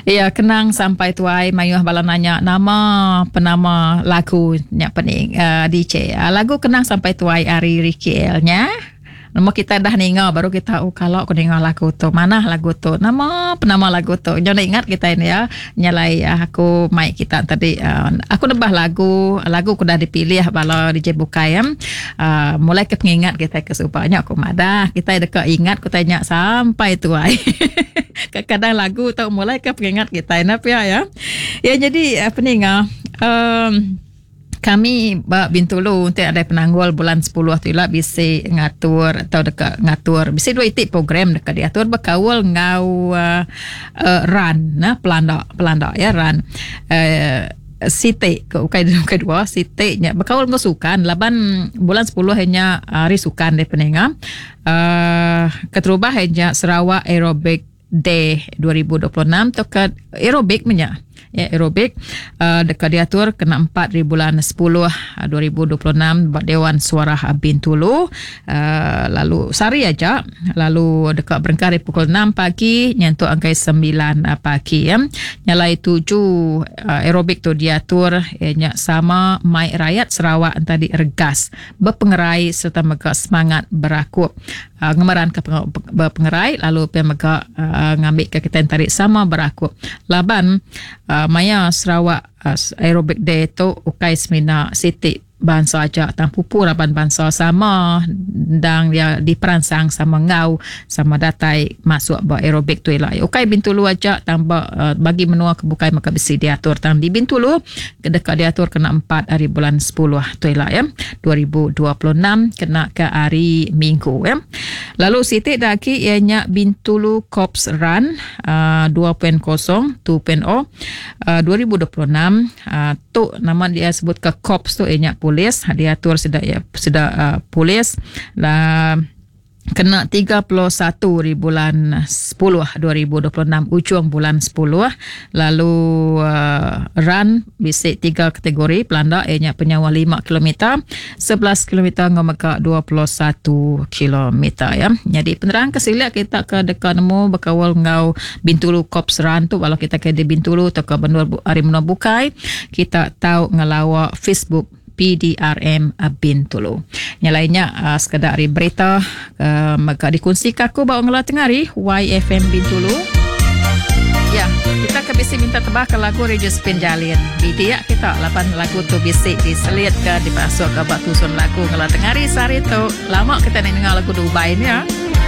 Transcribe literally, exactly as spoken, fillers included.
Ya, kenang sampai tuai mayuh bala nanya nama penama lagu nya pening uh, D J. Uh, lagu kenang sampai tuai Ari Rikiel nya. Nama kita dah ninga baru kita oh kalau aku dengar lagu tu mana lagu tu nama penama lagu tu jangan ingat kita ini ya nyalai uh, aku mic kita tadi uh, aku nebah lagu lagu aku dah dipilih bala D J Bukai ya uh, mulai ke pengingat kita kesupanya aku madah kita dekat ingat aku tanya sampai tuai kadang lagu tu mulai ke pengingat kita ini ya ya ya jadi apa ni ngah um, kami ba Bintulu untuk ada penanggul bulan sepuluh tu lah bisa ngatur atau dekat ngatur bisa dua itik program dekat diatur berkawal ngau uh, uh, run nah pelanda pelanda ya run uh, site ke ukai kedua site nya berkawal ngau sukan laban bulan sepuluh hanya hari sukan de penenga uh, keterubah hanya Sarawak Aerobic Day dua ribu dua puluh enam tu ke aerobik menya ya aerobik uh, dekat diatur kena empat di bulan sepuluh dua ribu dua puluh enam Dewan Suara Bintulu uh, lalu sari aja lalu dekat Berengkari pukul enam pagi nyentuh angkai sembilan pagi ya nyalai tujuh uh, aerobik tu diatur ya sama Mai Rakyat Sarawak tadi regas berpengerai serta mega semangat berakup uh, ngemaran ke berpengerai lalu pemega uh, ngambil ke kita tarik sama berakup laban uh, Maya Sarawak uh, Aerobic Day tu ukai semina siti bangsa aja tang pupur aban bangsa sama dan dia diperansang sama ngau sama datai masuk ba aerobik tu lah ukai Bintulu aja tambah uh, bagi menua kebukai maka bisi diatur tang di Bintulu dekat diatur kena empat hari bulan sepuluh tu lah ya dua ribu dua puluh enam kena ke hari Minggu ya lalu siti daki ianya Bintulu Corps Run uh, dua titik kosong dua titik nol uh, dua ribu dua puluh enam uh, tu nama dia sebut ke Corps tu ianya polis diatur sudah ya sudah uh, polis lah kena tiga puluh satu di bulan sepuluh dua ribu dua puluh enam ujung bulan sepuluh lalu uh, run bisik tiga kategori pelanda ianya penyawa lima kilometer sebelas kilometer ngomaka dua puluh satu kilometer ya jadi penerang kesilia kita ke dekat nemu berkawal ngau Bintulu Corps Run tu walau kita ke di Bintulu atau ke benua hari menua bukai kita tahu ngelawa Facebook P D R M Bintulu. Yang lainnya uh, sekadar hari berita uh, maka dikongsi aku bawa ngelah tengari Y F M Bintulu. Ya, kita ke bisi minta tebah ke lagu Radio Spin Jalin. Bidia kita lapan lagu tu bisi diselit ke dipasuk ke bak tusun lagu ngelah tengari sehari tu. Lama kita dengar lagu Dubai ni ya.